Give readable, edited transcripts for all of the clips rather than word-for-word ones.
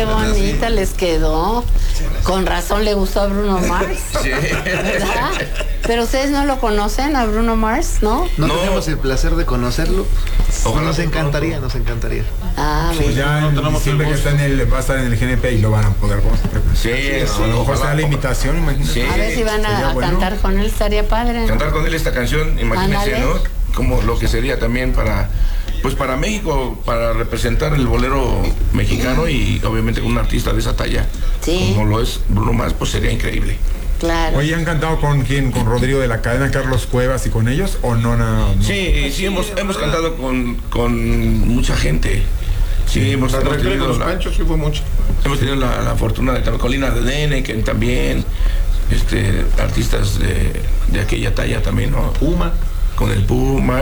qué bonita les quedó. Con razón le gustó a Bruno Mars. Sí. ¿Verdad? Pero ustedes no lo conocen a Bruno Mars, ¿no? No tenemos el placer de conocerlo. Ojalá nos encantaría. Ah, Pues mira. ya siempre que va a estar en el GNP y lo van a poder conocer. Sí, A lo mejor será la invitación, imagínate. Sí. A ver si van Sería a bueno. cantar con él, estaría padre, ¿no? Cantar con él esta canción, imagínense, Ándale. ¿no? Como lo que sería también para México, para representar el bolero mexicano y obviamente con un artista de esa talla, Sí. como lo es Bruno Mars, pues sería increíble. Claro. Oye, ¿han cantado con quién? ¿Con Rodrigo de la Cadena, Carlos Cuevas y con ellos? ¿O no? No. Sí, hemos cantado con mucha gente. Sí, hemos tenido Los Panchos sí fue mucho. hemos tenido la fortuna de Colina de Nene, que también, artistas de aquella talla también, ¿no? Puma. Con el Puma.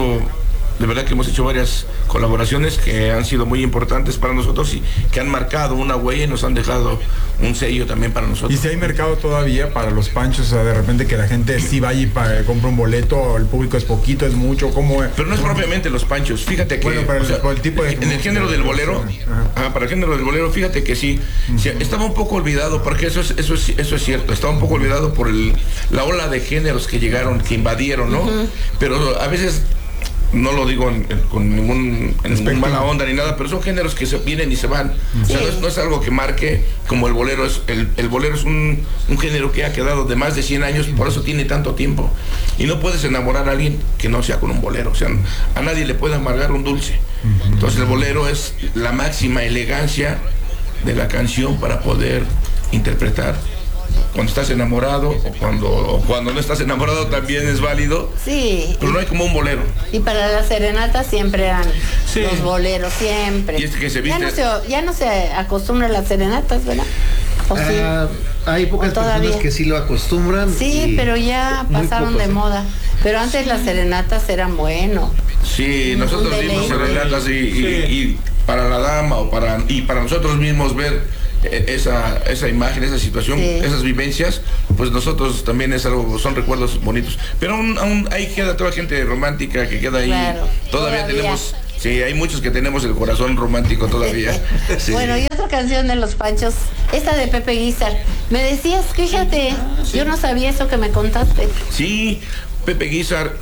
De verdad que hemos hecho varias colaboraciones que han sido muy importantes para nosotros y que han marcado una huella y nos han dejado un sello también para nosotros. ¿Y si hay mercado todavía para los Panchos? O sea, de repente que la gente sí vaya y compra un boleto, el público es poquito, es mucho, ¿cómo es? Pero no es propiamente los Panchos, fíjate que... Bueno, para el tipo de... En el género del bolero, para el género del bolero, fíjate que sí, estaba un poco olvidado, porque eso es cierto, estaba un poco olvidado por la ola de géneros que llegaron, que invadieron, ¿no? Pero a veces... No lo digo con ningún mala onda ni nada, pero son géneros que se vienen y se van. O sea, no es algo que marque como el bolero. El bolero es un género que ha quedado de más de 100 años, por eso tiene tanto tiempo. Y no puedes enamorar a alguien que no sea con un bolero. O sea, a nadie le puede amargar un dulce. Entonces el bolero es la máxima elegancia de la canción para poder interpretar. Cuando estás enamorado o cuando no estás enamorado también es válido. Sí. Pero no hay como un bolero. Y para las serenatas siempre eran los boleros, siempre. Y que se viste... Ya no se acostumbran las serenatas, ¿verdad? ¿O sí? Hay pocas personas que sí lo acostumbran. Sí, pero ya pasaron de moda. Pero antes las serenatas eran bueno. Sí, nosotros dimos serenatas y para la dama y para nosotros mismos ver esa imagen, esa situación, esas vivencias, pues nosotros también son recuerdos bonitos. Pero aún ahí queda toda gente romántica que queda ahí. Claro, todavía tenemos, sí, hay muchos que tenemos el corazón romántico todavía. Sí. Bueno, y otra canción de Los Panchos, esta de Pepe Guizar. Me decías, fíjate, yo no sabía eso que me contaste. Sí, Pepe Guizar,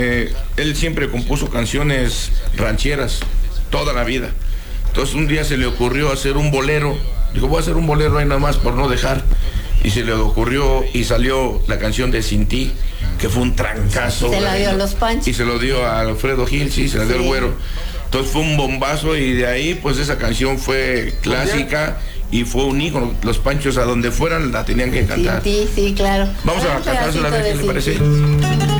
él siempre compuso canciones rancheras, toda la vida. Entonces un día se le ocurrió hacer un bolero. Dijo, voy a hacer un bolero ahí nada más por no dejar. Y se le ocurrió y salió la canción de Sin Ti, que fue un trancazo. Se la dio a Los Panchos. Y se lo dio a Alfredo Gil, sí, se la dio al Güero. Entonces fue un bombazo y de ahí pues esa canción fue clásica y fue un ícono. Los Panchos a donde fueran la tenían que cantar. Sin Ti, sí, claro. Vamos a cantársela a ver qué le parece.